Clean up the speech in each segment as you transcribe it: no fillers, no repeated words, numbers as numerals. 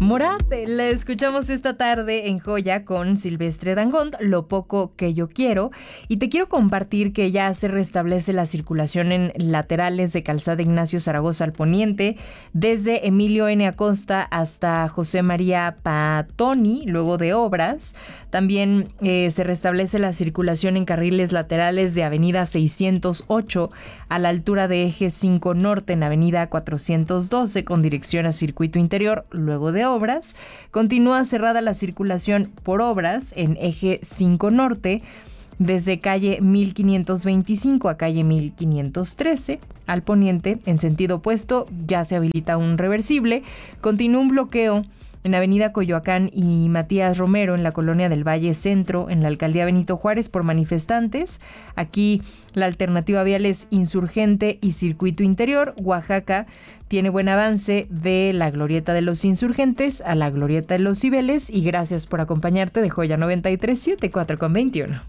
Morat, la escuchamos esta tarde en Joya con Silvestre Dangond, Lo poco que yo quiero. Y te quiero compartir que ya se restablece la circulación en laterales de Calzada Ignacio Zaragoza al poniente, desde Emilio N. Acosta hasta José María Patoni, luego de obras. También se restablece la circulación en carriles laterales de Avenida 608 a la altura de Eje 5 Norte en Avenida 412 con dirección a Circuito Interior, luego de obras. Continúa cerrada la circulación por obras en Eje 5 Norte desde calle 1525 a calle 1513 al poniente en sentido opuesto. Ya se habilita un reversible. Continúa un bloqueo en Avenida Coyoacán y Matías Romero en la Colonia del Valle Centro, en la Alcaldía Benito Juárez, por manifestantes. Aquí la alternativa vial es Insurgente y Circuito Interior. Oaxaca tiene buen avance de la Glorieta de los Insurgentes a la Glorieta de los Cibeles. Y gracias por acompañarte de Joya 93.7, 4:21.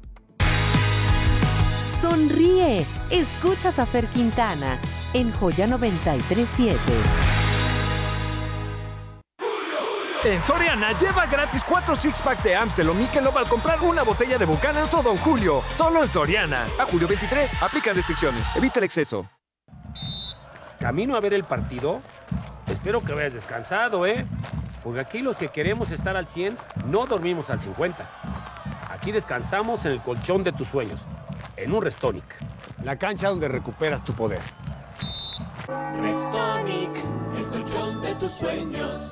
Sonríe, escuchas a Fer Quintana en Joya 93.7. En Soriana, lleva gratis 4 six-pack de Amstel o Michelob al comprar una botella de Buchanan's o Don Julio. Solo en Soriana. A julio 23. Aplican restricciones. Evita el exceso. ¿Camino a ver el partido? Espero que vayas descansado, Porque aquí los que queremos estar al 100, no dormimos al 50. Aquí descansamos en el colchón de tus sueños. En un Restonic. La cancha donde recuperas tu poder. Restonic, el colchón de tus sueños.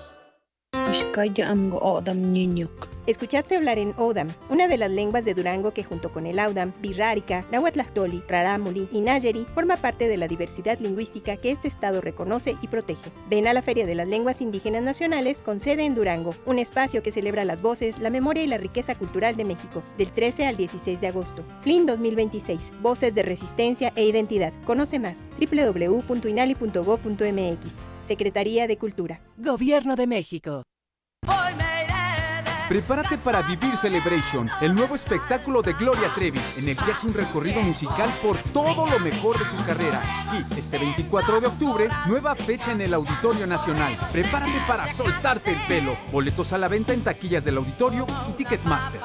Escuchaste hablar en Odam, una de las lenguas de Durango que junto con el Audam, Birrárica, Nahuatlactoli, Rarámuri y Nayeri forma parte de la diversidad lingüística que este estado reconoce y protege. Ven a la Feria de las Lenguas Indígenas Nacionales con sede en Durango, un espacio que celebra las voces, la memoria y la riqueza cultural de México, del 13 al 16 de agosto. FLIN 2026, Voces de Resistencia e Identidad. Conoce más, www.inali.gov.mx. Secretaría de Cultura. Gobierno de México. Prepárate para vivir Celebration, el nuevo espectáculo de Gloria Trevi, en el que hace un recorrido musical por todo lo mejor de su carrera. Sí, este 24 de octubre, nueva fecha en el Auditorio Nacional. Prepárate para soltarte el pelo. Boletos a la venta en taquillas del auditorio y Ticketmaster.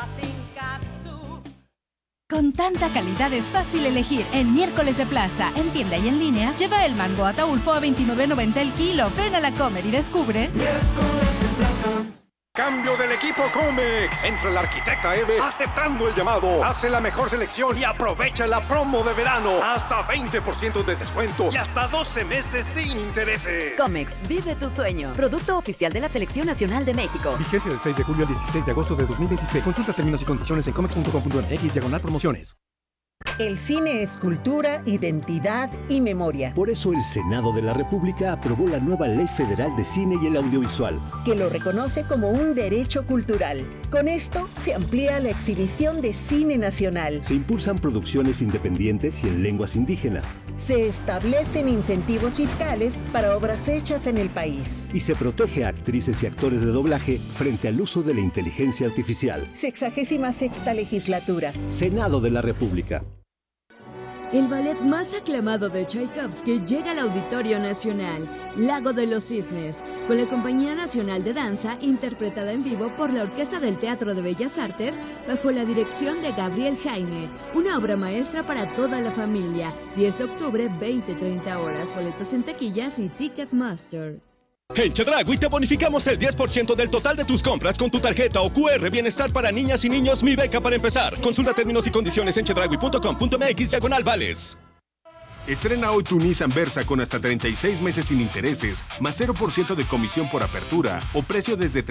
Con tanta calidad es fácil elegir. En Miércoles de Plaza, en tienda y en línea, lleva el mango Ataulfo a $29.90 el kilo. Ven a la Comer y descubre. Miércoles de Plaza. Cambio del equipo Comex. Entra la arquitecta Eve aceptando el llamado. Hace la mejor selección y aprovecha la promo de verano. Hasta 20% de descuento y hasta 12 meses sin intereses. Comex, vive tu sueño. Producto oficial de la Selección Nacional de México. Vigencia del 6 de julio al 16 de agosto de 2026. Consulta términos y condiciones en comex.com.mx/promociones. El cine es cultura, identidad y memoria. Por eso el Senado de la República aprobó la nueva Ley Federal de Cine y el Audiovisual, que lo reconoce como un derecho cultural. Con esto se amplía la exhibición de cine nacional. Se impulsan producciones independientes y en lenguas indígenas. Se establecen incentivos fiscales para obras hechas en el país. Y se protege a actrices y actores de doblaje frente al uso de la inteligencia artificial. 66ª legislatura. Senado de la República. El ballet más aclamado de Tchaikovsky llega al Auditorio Nacional, Lago de los Cisnes, con la Compañía Nacional de Danza, interpretada en vivo por la Orquesta del Teatro de Bellas Artes, bajo la dirección de Gabriel Jaime. Una obra maestra para toda la familia. 10 de octubre, 20-30 horas. Boletos en taquillas y Ticketmaster. En Chedraui te bonificamos el 10% del total de tus compras con tu tarjeta o QR Bienestar para niñas y niños Mi Beca para empezar. Consulta términos y condiciones en chedraui.com.mx/vales. Estrena hoy tu Nissan Versa con hasta 36 meses sin intereses, más 0% de comisión por apertura o precio desde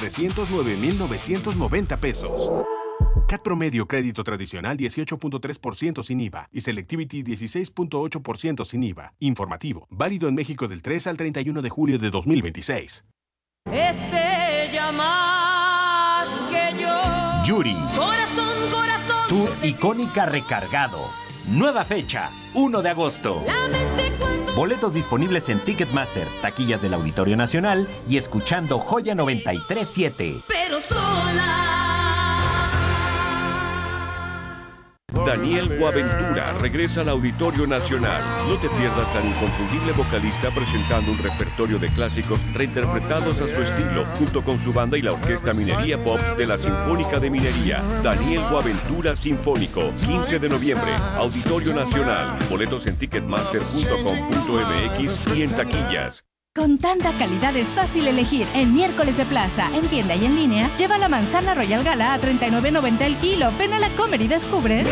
309,990 pesos. CAT promedio crédito tradicional 18.3% sin IVA y Selectivity 16.8% sin IVA. Informativo, válido en México del 3 al 31 de julio de 2026. Es ella más que yo. Yuri. Corazón, corazón. Tour icónica recargado. Nueva fecha, 1 de agosto. Boletos disponibles en Ticketmaster, taquillas del Auditorio Nacional y escuchando Joya 93.7. Pero sola. Daniel Boaventura regresa al Auditorio Nacional. No te pierdas al inconfundible vocalista presentando un repertorio de clásicos reinterpretados a su estilo, junto con su banda y la Orquesta Minería Pops de la Sinfónica de Minería. Daniel Boaventura Sinfónico, 15 de noviembre, Auditorio Nacional. Boletos en ticketmaster.com.mx y en taquillas. Con tanta calidad es fácil elegir. En Miércoles de Plaza, en tienda y en línea, lleva la manzana Royal Gala a $39.90 el kilo. Ven a la Comer y descubre.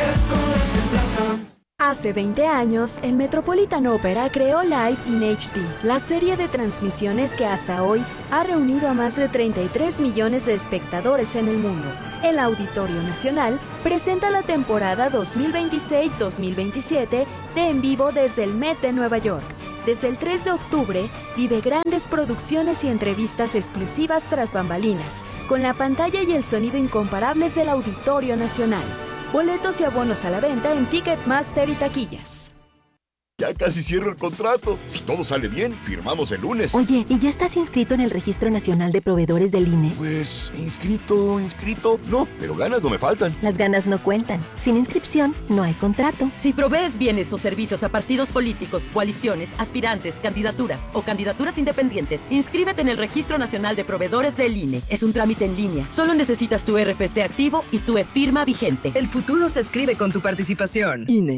Hace 20 años, el Metropolitan Opera creó Live in HD, la serie de transmisiones que hasta hoy ha reunido a más de 33 millones de espectadores en el mundo. El Auditorio Nacional presenta la temporada 2026-2027 de En Vivo desde el Met de Nueva York. Desde el 3 de octubre, vive grandes producciones y entrevistas exclusivas tras bambalinas, con la pantalla y el sonido incomparables del Auditorio Nacional. Boletos y abonos a la venta en Ticketmaster y taquillas. Ya casi cierro el contrato. Si todo sale bien, firmamos el lunes. Oye, ¿y ya estás inscrito en el Registro Nacional de Proveedores del INE? Pues, inscrito. No, pero ganas no me faltan. Las ganas no cuentan. Sin inscripción, no hay contrato. Si provees bienes o servicios a partidos políticos, coaliciones, aspirantes, candidaturas o candidaturas independientes, inscríbete en el Registro Nacional de Proveedores del INE. Es un trámite en línea. Solo necesitas tu RFC activo y tu e-firma vigente. El futuro se escribe con tu participación. INE.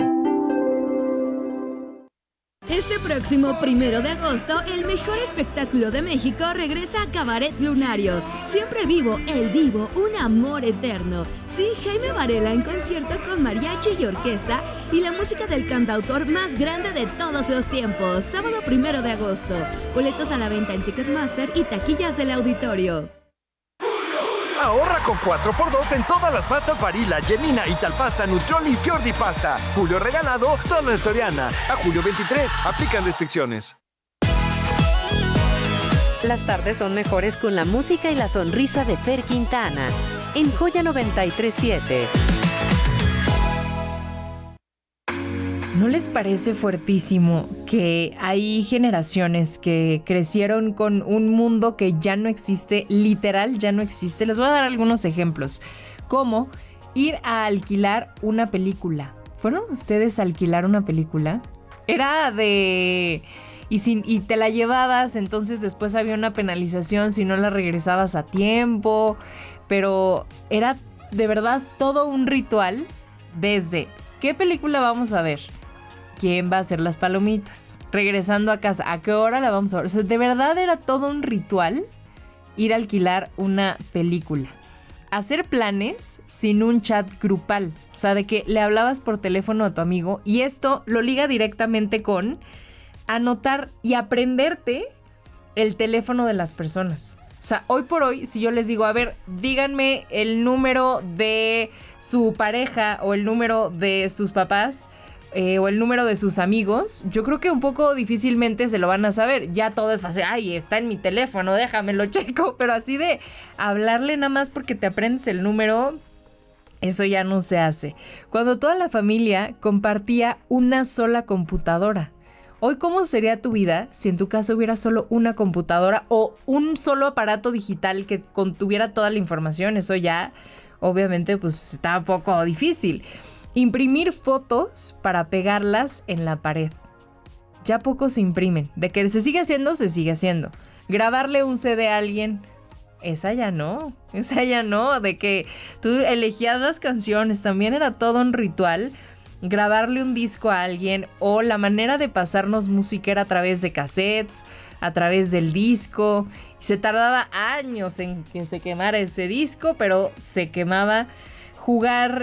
Este próximo 1 de agosto, el mejor espectáculo de México regresa a Cabaret Lunario. Siempre vivo, el divo, un amor eterno. Sí, Jaime Varela en concierto con mariachi y orquesta y la música del cantautor más grande de todos los tiempos. Sábado 1 de agosto. Boletos a la venta en Ticketmaster y taquillas del auditorio. Ahorra con 4x2 en todas las pastas Barilla, Gemina, Italpasta, Nutrioli y Fiordi Pasta. Julio regalado solo en Soriana. A julio 23. Aplican restricciones. Las tardes son mejores con la música y la sonrisa de Fer Quintana. En Joya 93.7. ¿No les parece fuertísimo que hay generaciones que crecieron con un mundo que ya no existe, literal ya no existe? Les voy a dar algunos ejemplos, como ir a alquilar una película. ¿Fueron ustedes a alquilar una película? Era de... Y te la llevabas, entonces después había una penalización si no la regresabas a tiempo, pero era de verdad todo un ritual desde ¿qué película vamos a ver? ¿Quién va a hacer las palomitas? Regresando a casa, ¿a qué hora la vamos a ver? O sea, de verdad era todo un ritual ir a alquilar una película. Hacer planes sin un chat grupal. O sea, de que le hablabas por teléfono a tu amigo y esto lo liga directamente con anotar y aprenderte el teléfono de las personas. O sea, hoy por hoy, si yo les digo, a ver, díganme el número de su pareja o el número de sus papás o el número de sus amigos, yo creo que un poco difícilmente se lo van a saber. Ya todo es fácil, ay, está en mi teléfono, déjamelo checo. Pero así de hablarle nada más porque te aprendes el número, eso ya no se hace. Cuando toda la familia compartía una sola computadora. Hoy, ¿cómo sería tu vida si en tu casa hubiera solo una computadora o un solo aparato digital que contuviera toda la información? Eso ya, obviamente, pues está un poco difícil. Imprimir fotos para pegarlas en la pared. Ya poco se imprimen. De que se sigue haciendo, se sigue haciendo. Grabarle un CD a alguien, esa ya no. Esa ya no. De que tú elegías las canciones, también era todo un ritual. Grabarle un disco a alguien o la manera de pasarnos música era a través de cassettes, a través del disco. Y se tardaba años en que se quemara ese disco, pero se quemaba. Jugar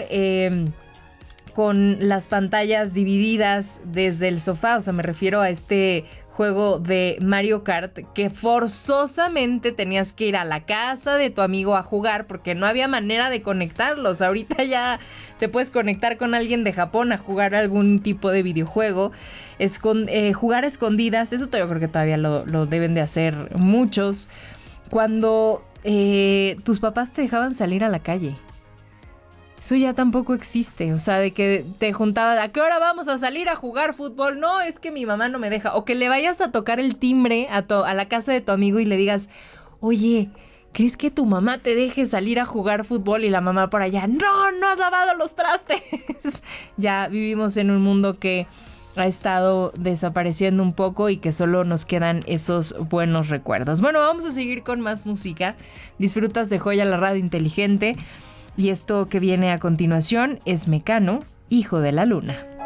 con las pantallas divididas desde el sofá, o sea, me refiero a este juego de Mario Kart que forzosamente tenías que ir a la casa de tu amigo a jugar porque no había manera de conectarlos. Ahorita ya te puedes conectar con alguien de Japón a jugar algún tipo de videojuego. Jugar a escondidas, eso yo creo que todavía lo deben de hacer muchos. Cuando tus papás te dejaban salir a la calle. Eso ya tampoco existe, o sea, de que te juntabas, ¿a qué hora vamos a salir a jugar fútbol? No, es que mi mamá no me deja. O que le vayas a tocar el timbre a la casa de tu amigo y le digas, oye, ¿crees que tu mamá te deje salir a jugar fútbol? Y la mamá por allá, no has lavado los trastes. Ya vivimos en un mundo que ha estado desapareciendo un poco y que solo nos quedan esos buenos recuerdos. Bueno, vamos a seguir con más música. Disfrutas de Joya, la radio inteligente. Y esto que viene a continuación es Mecano, Hijo de la Luna.